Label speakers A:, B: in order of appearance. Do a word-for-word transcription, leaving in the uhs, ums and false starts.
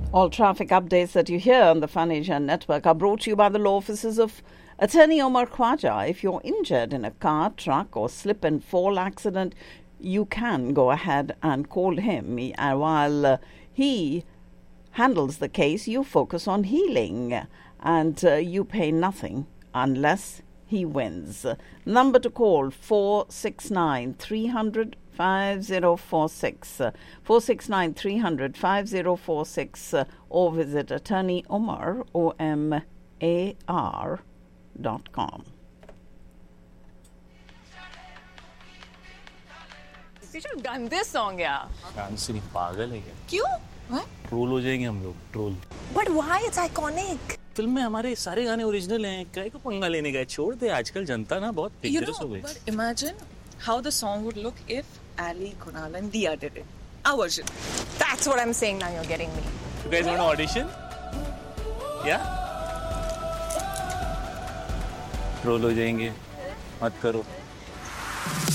A: All traffic updates that you hear on the Fun Asia Network are brought to you by the law offices of Attorney Omar Khwaja. If you're injured in a car, truck or slip and fall accident, you can go ahead and call him. And while uh, he handles the case, you focus on healing and uh, you pay nothing unless he wins. Number to call four six nine, three hundred, five zero four six, four six nine, three hundred, five zero four six, or visit Attorney Omar, O M A R dot com.
B: You should have done this song, yeah.
C: Dance नहीं पागल है क्या?
B: क्यों? What?
C: Troll हो जाएंगे हम लोग troll.
B: But why? It's iconic.
C: Film में हमारे सारे गाने ओरिजिनल हैं. काय को पंगा लेने का है? छोड़ दे. आजकल जनता ना बहुत डेंजरस हो गई.
D: But imagine how the song would look if Ali, Kunal and Dia did it. Our version.
B: That's what I'm saying now. You're getting me.
C: You guys want to audition? Yeah? Troll हो जाएंगे. मत करो.